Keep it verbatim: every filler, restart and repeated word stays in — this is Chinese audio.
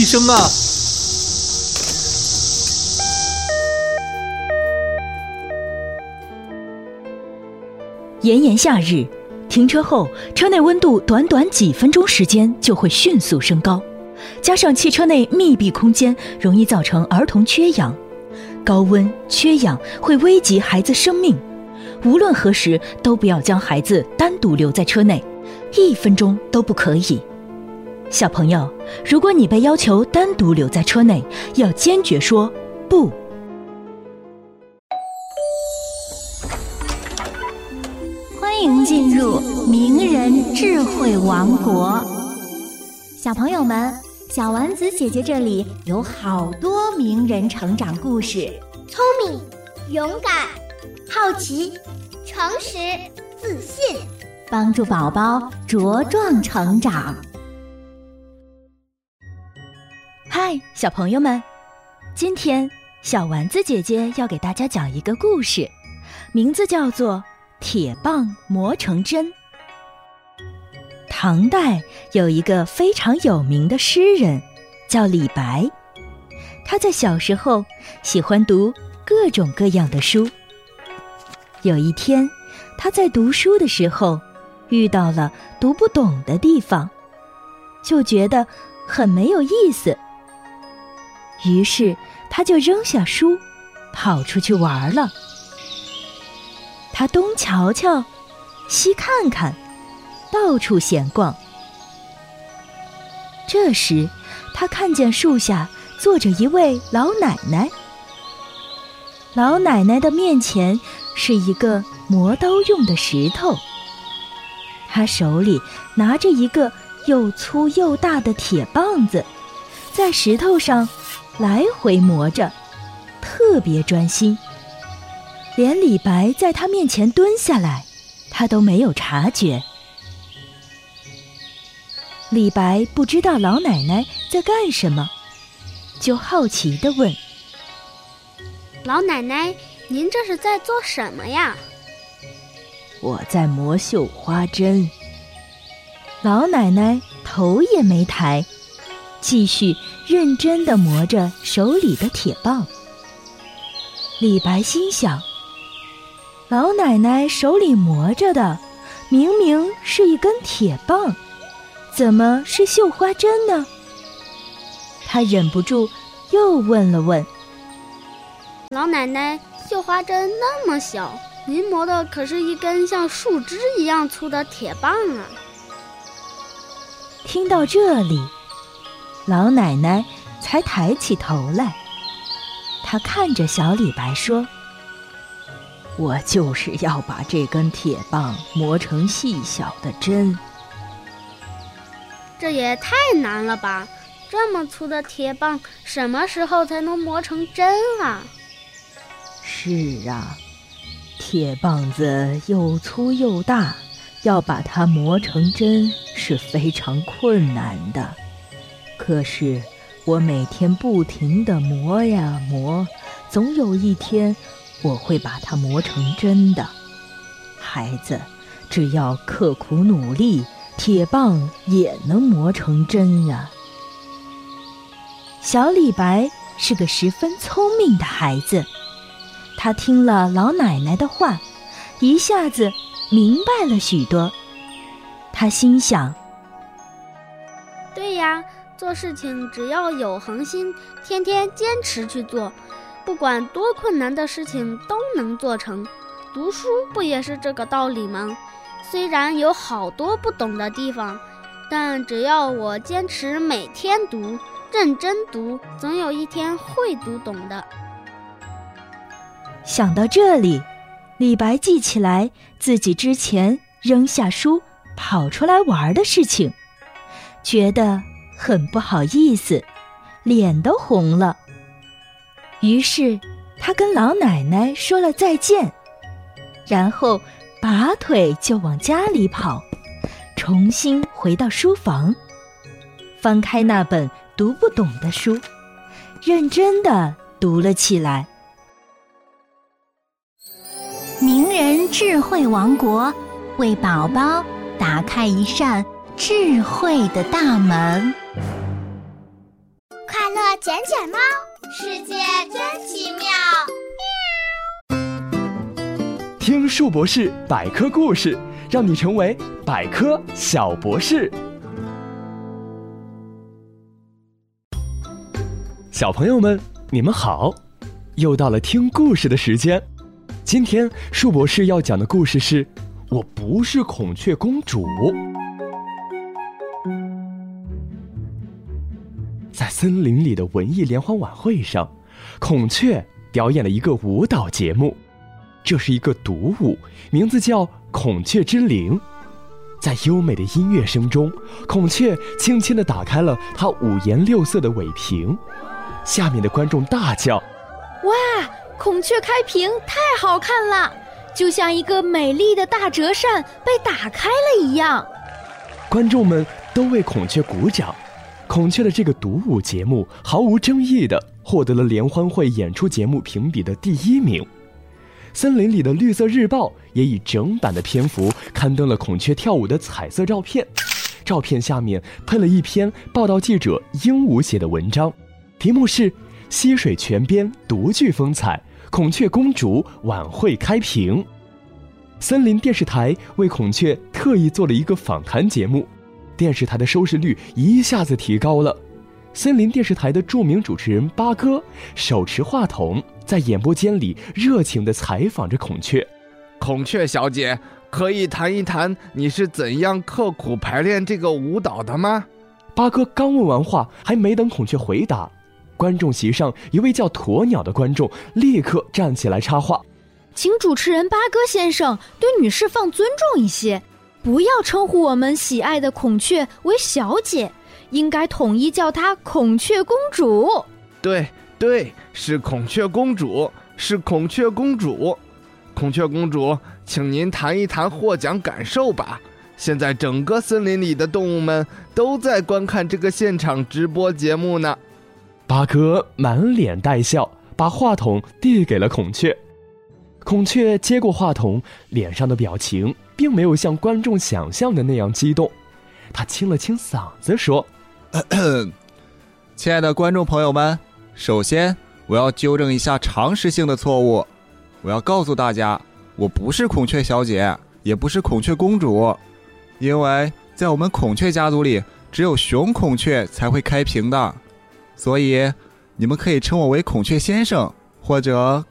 一声啊！ 炎炎夏日，停车后车内温度短短几分钟时间就会迅速升高，加上汽车内密闭空间容易造成儿童缺氧，高温缺氧会危及孩子生命。无论何时都不要将孩子单独留在车内，一分钟都不可以。小朋友，如果你被要求单独留在车内，要坚决说不。 欢迎进入名人智慧王国。小朋友们，小丸子姐姐这里有好多名人成长故事， 聪明、勇敢、好奇、诚实、自信， 帮助宝宝茁壮成长。 嗨，小朋友们，今天小丸子姐姐要给大家讲一个故事，名字叫做铁棒磨成针。唐代有一个非常有名的诗人，叫李白。他在小时候喜欢读各种各样的书。有一天，他在读书的时候遇到了读不懂的地方，就觉得很没有意思。于是他就扔下书，跑出去玩了。他东瞧瞧，西看看，到处闲逛。这时，他看见树下坐着一位老奶奶。老奶奶的面前是一个磨刀用的石头，她手里拿着一个又粗又大的铁棒子，在石头上来回磨着，特别专心。连李白在他面前蹲下来，他都没有察觉。李白不知道老奶奶在干什么，就好奇地问： 老奶奶，您这是在做什么呀？ 我在磨绣花针。老奶奶头也没抬，继续认真地磨着手里的铁棒。李白心想，老奶奶手里磨着的明明是一根铁棒，怎么是绣花针呢？他忍不住又问了问： 老奶奶，绣花针那么小，您磨的可是一根像树枝一样粗的铁棒啊！ 听到这里，老奶奶才抬起头来，她看着小李白说：我就是要把这根铁棒磨成细小的针。 这也太难了吧，这么粗的铁棒什么时候才能磨成针啊？ 是啊，铁棒子又粗又大，要把它磨成针是非常困难的。可是我每天不停地磨呀磨，总有一天我会把它磨成针的。孩子，只要刻苦努力，铁棒也能磨成针呀。小李白是个十分聪明的孩子，他听了老奶奶的话，一下子明白了许多。他心想： 对呀，做事情只要有恒心，天天坚持去做，不管多困难的事情都能做成。读书不也是这个道理吗？虽然有好多不懂的地方，但只要我坚持每天读，认真读，总有一天会读懂的。 想到这里，李白记起来自己之前扔下书跑出来玩的事情，觉得很不好意思，脸都红了。于是他跟老奶奶说了再见，然后拔腿就往家里跑，重新回到书房，翻开那本读不懂的书，认真地读了起来。 名人智慧王国，为宝宝打开一扇智慧的大门。 快乐捡捡猫，世界真奇妙。 听树博士百科故事，让你成为百科小博士。小朋友们，你们好，又到了听故事的时间。今天树博士要讲的故事是我不是孔雀公主。在森林里的文艺联欢晚会上，孔雀表演了一个舞蹈节目，这是一个独舞，名字叫《孔雀之铃》。在优美的音乐声中，孔雀轻轻地打开了它五颜六色的尾屏，下面的观众大叫： 哇，孔雀开屏太好看了，就像一个美丽的大折扇被打开了一样。 观众们都为孔雀鼓掌。孔雀的这个独舞节目毫无争议地获得了联欢会演出节目评比的第一名。森林里的绿色日报也以整版的篇幅刊登了孔雀跳舞的彩色照片，照片下面配了一篇报道记者鹦鹉写的文章，题目是溪水泉边独具风采，孔雀公主晚会开屏。森林电视台为孔雀特意做了一个访谈节目，电视台的收视率一下子提高了。森林电视台的著名主持人八哥手持话筒，在演播间里热情地采访着孔雀。 孔雀小姐，可以谈一谈你是怎样刻苦排练这个舞蹈的吗？ 八哥刚问完话，还没等孔雀回答，观众席上一位叫鸵鸟的观众立刻站起来插话： 请主持人八哥先生对女士放尊重一些，不要称呼我们喜爱的孔雀为小姐，应该统一叫她孔雀公主。 对对，是孔雀公主，是孔雀公主。孔雀公主，请您谈一谈获奖感受吧。现在整个森林里的动物们都在观看这个现场直播节目呢。 八哥满脸带笑，把话筒递给了孔雀。孔雀接过话筒，脸上的表情并没有像观众想象的那样激动，他清了清嗓子说： 咳咳亲爱的观众朋友们，首先我要纠正一下常识性的错误，我要告诉大家，我不是孔雀小姐，也不是孔雀公主，因为在我们孔雀家族里，只有雄孔雀才会开屏的，所以你们可以称我为孔雀先生或者